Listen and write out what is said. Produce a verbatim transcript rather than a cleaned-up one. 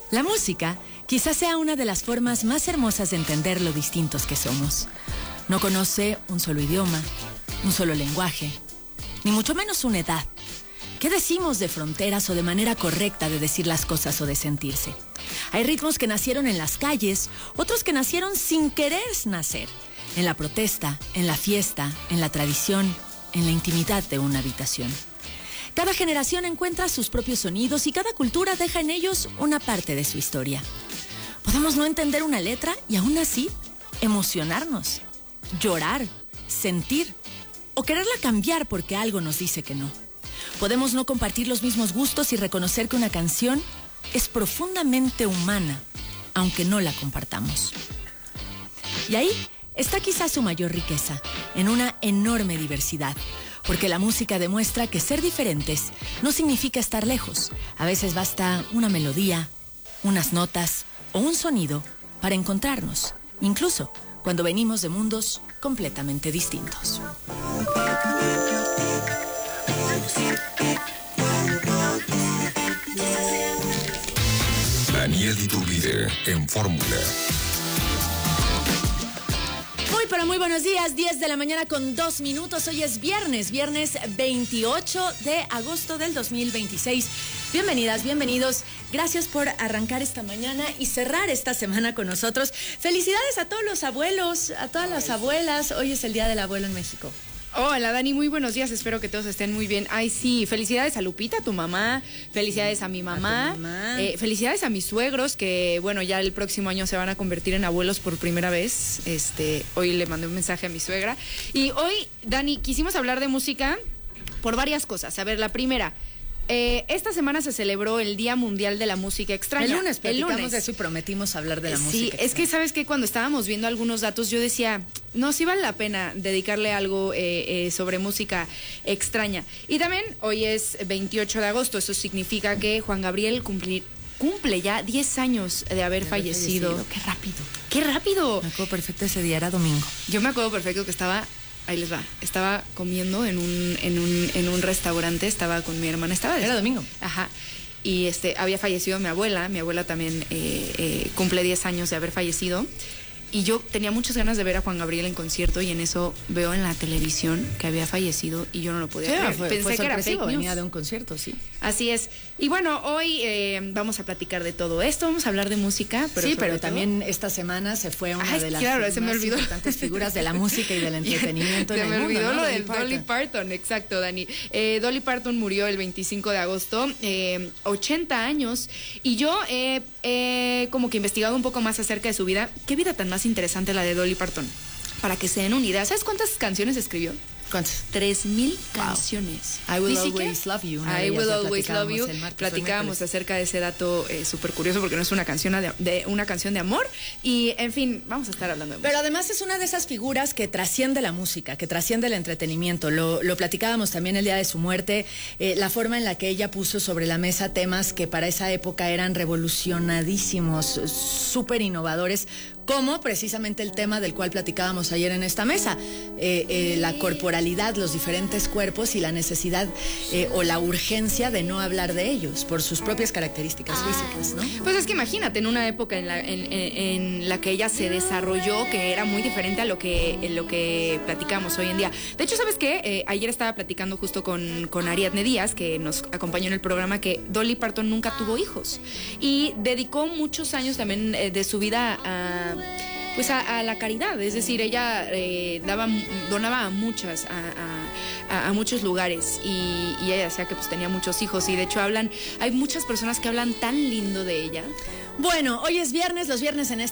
La música quizás sea una de las formas más hermosas de entender lo distintos que somos. No conoce un solo idioma, un solo lenguaje, ni mucho menos una edad. ¿Qué decimos de fronteras o de manera correcta de decir las cosas o de sentirse? Hay ritmos que nacieron en las calles, otros que nacieron sin querer nacer, en la protesta, en la fiesta, en la tradición, en la intimidad de una habitación. Cada generación encuentra sus propios sonidos y cada cultura deja en ellos una parte de su historia. Podemos no entender una letra y aún así emocionarnos, llorar, sentir o quererla cambiar porque algo nos dice que no. Podemos no compartir los mismos gustos y reconocer que una canción es profundamente humana, aunque no la compartamos. Y ahí está quizás su mayor riqueza, en una enorme diversidad. Porque la música demuestra que ser diferentes no significa estar lejos. A veces basta una melodía, unas notas o un sonido para encontrarnos, incluso cuando venimos de mundos completamente distintos. Daniel Iturbide en Fórmula. Muy, pero muy buenos días, diez de la mañana con dos minutos. Hoy es viernes, viernes veintiocho de agosto del dos mil veintiséis. Bienvenidas, bienvenidos. Gracias por arrancar esta mañana y cerrar esta semana con nosotros. Felicidades a todos los abuelos, a todas las abuelas. Hoy es el Día del Abuelo en México. Hola Dani, muy buenos días, espero que todos estén muy bien. Ay sí, felicidades a Lupita, tu mamá, felicidades a mi mamá, a tu mamá. Eh, felicidades a mis suegros que bueno, ya el próximo año se van a convertir en abuelos por primera vez. Este, hoy le mandé un mensaje a mi suegra. Y hoy, Dani, quisimos hablar de música por varias cosas. A ver, la primera, Eh, esta semana se celebró el Día Mundial de la Música Extraña. El lunes platicamos el lunes. de eso y prometimos hablar de la sí, música extraña. Es que sabes que cuando estábamos viendo algunos datos yo decía, no, sí vale la pena dedicarle algo eh, eh, sobre música extraña. Y también hoy es veintiocho de agosto, eso significa que Juan Gabriel cumple, cumple ya diez años de haber, de haber fallecido. fallecido. Qué rápido. Qué rápido. Me acuerdo perfecto, ese día era domingo. Yo me acuerdo perfecto que estaba... Ahí les va. Estaba comiendo en un, en un, en un restaurante, estaba con mi hermana. Estaba de... Era domingo. Ajá. Y este, había fallecido mi abuela. Mi abuela también eh, eh, cumple diez años de haber fallecido. Y yo tenía muchas ganas de ver a Juan Gabriel en concierto y en eso veo en la televisión que había fallecido y yo no lo podía sí, creer. Fue, Pensé fue que era fake news. Venía de un concierto, sí. Así es. Y bueno, hoy eh, vamos a platicar de todo esto, vamos a hablar de música. Pero sí, pero todo, también esta semana se fue una Ay, de las claro, más se me olvidó. importantes figuras de la música y del entretenimiento se en el me mundo, olvidó ¿no? lo Dolly de Parton. Dolly Parton, exacto, Dani. Eh, Dolly Parton murió el veinticinco de agosto, eh, ochenta años, y yo he eh, como que investigado un poco más acerca de su vida. Qué vida tan más interesante la de Dolly Parton. Para que se den una idea, ¿sabes cuántas canciones escribió? ¿Cuántas? Tres mil canciones. I Will Ni Always siquiera, Love You. I Will Always Love You. Platicábamos acerca de ese dato eh, súper curioso porque no es una canción de, de una canción de amor. Y, en fin, vamos a estar hablando de música. Pero además es una de esas figuras que trasciende la música, que trasciende el entretenimiento. Lo, lo platicábamos también el día de su muerte, eh, la forma en la que ella puso sobre la mesa temas que para esa época eran revolucionadísimos, súper innovadores, como precisamente el tema del cual platicábamos ayer en esta mesa, eh, eh, la corporalidad, los diferentes cuerpos y la necesidad eh, o la urgencia de no hablar de ellos por sus propias características físicas, ¿no? Pues es que imagínate, en una época en la, en, en, en la que ella se desarrolló, que era muy diferente a lo que, en lo que platicamos hoy en día. De hecho, ¿sabes qué? Eh, ayer estaba platicando justo con, con Ariadne Díaz, que nos acompañó en el programa, que Dolly Parton nunca tuvo hijos y dedicó muchos años también eh, de su vida a... pues a, a la caridad, es decir, ella eh, daba, donaba a muchas, a, a, a muchos lugares y, y ella decía que pues tenía muchos hijos y de hecho hablan, hay muchas personas que hablan tan lindo de ella. Bueno, hoy es viernes, los viernes en este